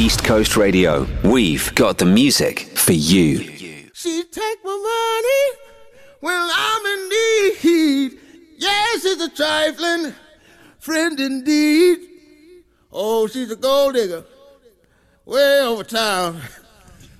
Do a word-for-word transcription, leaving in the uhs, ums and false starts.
East Coast Radio. We've got the music for you. She take my money when I'm in need. Yes, she's a trifling friend indeed. Oh, she's a gold digger way over town.